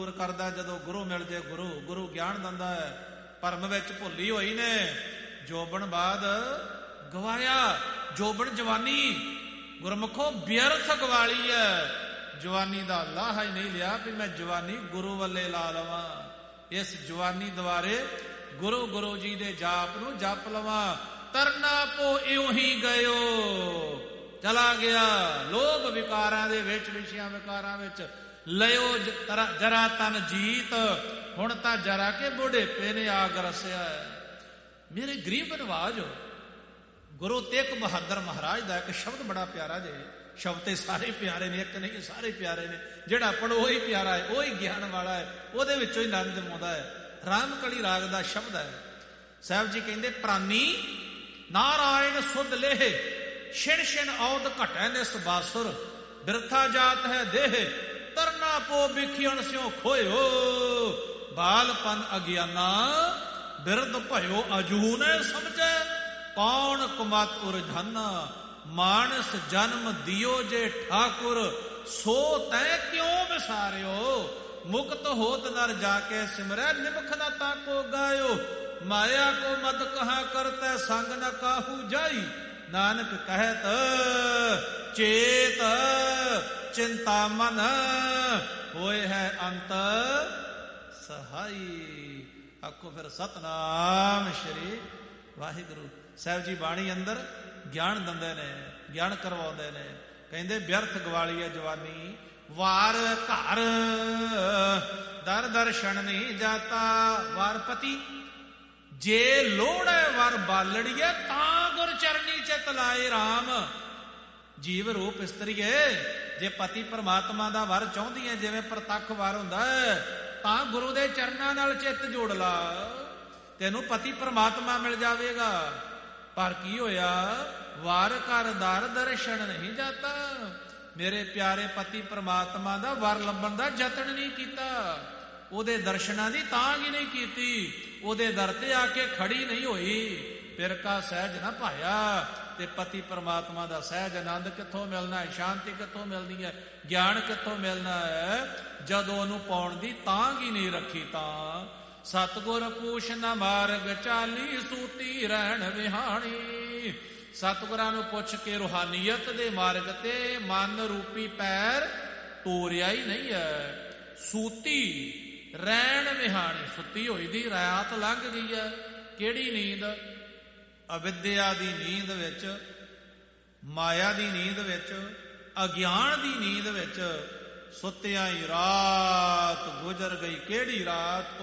ਦੂਰ ਕਰਦਾ ਜਦੋਂ ਗੁਰੂ ਮਿਲ ਜੇ। ਗੁਰੂ ਗਿਆਨ ਦਿੰਦਾ ਹੈ। ਭਰਮ ਵਿੱਚ ਭੁੱਲੀ ਹੋਈ ਨੇ, ਜੋਬਨ ਬਾਦ ਗਵਾਇਆ। ਜੋਬਨ ਜਵਾਨੀ ਗੁਰਮੁਖੋ ਬਿਅਰਥ ਗਵਾਲੀ ਹੈ। ਜਵਾਨੀ ਦਾ ਲਾਹਾ ਹੀ ਨਹੀਂ ਲਿਆ ਵੀ ਮੈਂ ਜਵਾਨੀ ਗੁਰੂ ਵੱਲੇ ਲਾ ਲਵਾਂ। ਇਸ ਜਵਾਨੀ ਦੁਆਰੇ ਗੁਰੂ ਗੁਰੂ ਜੀ ਦੇ ਜਾਪ ਨੂੰ ਜਪ ਲਵਾਂ। ਤਰਨਾ ਪੋ ਇਉਂ ਹੀ ਗਇਓ, ਚਲਾ ਗਿਆ ਲੋਭ ਵਿਕਾਰਾਂ ਦੇ ਵਿੱਚ, ਵਿਸ਼ਿਆਂ ਵਿਕਾਰਾਂ ਵਿੱਚ। ਲਿਓ ਜਰਾ ਤਨ ਜੀਤ, ਹੁਣ ਤਾਂ ਜਰਾ ਕੇ ਬੁਢੇਪੇ ਨੇ ਆਗ ਰਸਿਆ। ਮੇਰੇ ਗਰੀਬ ਨਵਾਜ ਗੁਰੂ ਤੇਗ ਬਹਾਦਰ ਮਹਾਰਾਜ ਦਾ ਇੱਕ ਸ਼ਬਦ ਬੜਾ ਪਿਆਰਾ ਜੇ। ਸ਼ਬਦ ਤੇ ਸਾਰੇ ਪਿਆਰੇ ਨੇ, ਇੱਕ ਨਹੀਂ ਸਾਰੇ ਪਿਆਰੇ ਨੇ। ਜਿਹੜਾ ਪੜੋ ਉਹੀ ਪਿਆਰਾ ਹੈ, ਉਹੀ ਗਿਆਨ ਵਾਲਾ ਹੈ, ਉਹਦੇ ਵਿੱਚੋਂ ਹੀ ਆਨੰਦ ਆਉਂਦਾ ਹੈ। ਰਾਮਕਲੀ ਰਾਗ ਦਾ ਸ਼ਬਦ ਹੈ। ਸਾਹਿਬ ਜੀ ਕਹਿੰਦੇ ਪ੍ਰਾਨੀ ਨਾਰਾਇਣ ਸੁਧ ਲੇਹ, ਛਿਣ ਛਿਣ ਔਦ ਘਟੈ ਨਿਸ ਬਾਸੁਰ, ਬਿਰਥਾ ਜਾਤ ਹੈ ਦੇਹ, ਤਰਨਾ ਪੋ ਬਿਖਿਆਣ ਸਿਓ ਖੋਇਓ, ਬਾਲਪਨ ਅਗਿਆਨਾ ਬਿਰਧ ਭਇਓ ਅਜੂਨ ਸਮਝੈ, ਕੌਣ ਕੁਮਤ ਉਰਝਾਨਾ, ਮਾਨਸ ਜਨਮ ਦਿਓ ਜੇ ਠਾਕੁਰ, ਸੋ ਤੈ ਕਿਉਂ ਵਿਸਾਰਿਓ, ਮੁਕਤ ਹੋਤ ਨਰ ਜਾ ਕੇ ਸਿਮਰੈ, ਨਿਮਖ ਨਾ ਤਾਕੋ ਗਾਇਓ, ਮਾਇਆ ਕੋ ਮਦ ਕਹਾ ਕਰਤੈ, ਸੰਗ ਨ ਕਾਹੂ ਜਾਈ, ਨਾਨਕ ਕਹਿਤ ਚੇਤ ਚਿੰਤਾ ਮਨ, ਹੋਏ ਹੈ ਅੰਤ ਸਹਾਈ। ਆਖੋ ਫਿਰ ਸਤਨਾਮ ਸ਼੍ਰੀ ਵਾਹਿਗੁਰੂ। ਸਾਹਿਬ ਜੀ ਬਾਣੀ ਅੰਦਰ ਗਿਆਨ ਦਿੰਦੇ ਨੇ, ਗਿਆਨ ਕਰਵਾਉਂਦੇ ਨੇ। ਕਹਿੰਦੇ ਬਿਅਰਥ ਗਵਾਲੀ ਹੈ ਜਵਾਨੀ, ਵਾਰ ਘਰ ਦਰ ਦਰਸ਼ਨ ਨਹੀਂ ਜਾਤਾ, ਵਾਰ ਪਤੀ ਜੇ ਲੋੜੈ ਵਰ ਬਾਲੜੀਏ, ਤਾਂ ਗੁਰ ਚਰਨੀ ਚਿਤ ਲਾਏ ਰਾਮ। ਜੀਵ ਰੂਪ ਇਸਤਰੀਏ ਜੇ ਪਤੀ ਪਰਮਾਤਮਾ ਦਾ ਵਰ ਚਾਹੁੰਦੀ ਹੈ, ਜਿਵੇਂ ਪ੍ਰਤੱਖ ਵਰ ਹੁੰਦਾ ਹੈ, ਤਾਂ ਗੁਰੂ ਦੇ ਚਰਨਾਂ ਨਾਲ ਚਿੱਤ ਜੋੜ ਲਾ, ਤੈਨੂੰ ਪਤੀ ਪਰਮਾਤਮਾ ਮਿਲ ਜਾਵੇਗਾ। ਪਰ ਕੀ ਹੋਇਆ, ਵਾਰ ਘਰ ਦਰ ਦਰਸ਼ਨ ਨਹੀਂ ਜਾਤਾ। ਮੇਰੇ ਪਿਆਰੇ ਪਤੀ ਪਰਮਾਤਮਾ ਦਾ ਵਰ ਲੱਭਣ ਦਾ ਯਤਨ ਨਹੀਂ ਕੀਤਾ, ਉਹਦੇ ਦਰਸ਼ਨਾਂ ਦੀ ਤਾਂਘ ਹੀ ਨਹੀਂ ਕੀਤੀ, ਉਹਦੇ ਦਰ ਤੇ ਆ ਕੇ ਖੜੀ ਨਹੀਂ ਹੋਈ। ਫਿਰਕਾ ਸਹਿਜ ਨਾ ਪਾਇਆ। ਤੇ ਪਤੀ ਪਰਮਾਤਮਾ ਦਾ ਸਹਿਜ ਆਨੰਦ ਕਿੱਥੋਂ ਮਿਲਣਾ ਹੈ, ਸ਼ਾਂਤੀ ਕਿੱਥੋਂ ਮਿਲਣੀ ਹੈ, ਗਿਆਨ ਕਿੱਥੋਂ ਮਿਲਣਾ ਹੈ, ਜਦੋਂ ਉਹਨੂੰ ਪਾਉਣ ਦੀ ਤਾਂਘ ਹੀ ਨਹੀਂ ਰੱਖੀ। ਤਾਂ ਸਤਿਗੁਰ ਪੂਛ ਨਾ ਮਾਰਗ ਚਾਲੀ, ਸੂਤੀ ਰਹਿਣ ਵਿਹਾਣੀ। ਸਤਿਗੁਰਾਂ ਨੂੰ ਪੁੱਛ ਕੇ ਰੂਹਾਨੀਅਤ ਦੇ ਮਾਰਗ ਤੇ ਮਨ ਰੂਪੀ ਪੈਰ ਤੋਰਿਆ ਹੀ ਨਹੀਂ ਹੈ। ਸੂਤੀ ਰਹਿਣ ਵਿਹਾਣੀ, ਸੁੱਤੀ ਹੋਈ ਦੀ ਰਾਤ ਲੰਘ ਗਈ ਹੈ। ਕਿਹੜੀ ਨੀਂਦ? ਅਵਿਦਿਆ ਦੀ ਨੀਂਦ ਵਿੱਚ, ਮਾਇਆ ਦੀ ਨੀਂਦ ਵਿੱਚ, ਅਗਿਆਨ ਦੀ ਨੀਂਦ ਵਿੱਚ ਸੁੱਤਿਆਂ ਹੀ ਰਾਤ ਗੁਜ਼ਰ ਗਈ। ਕਿਹੜੀ ਰਾਤ?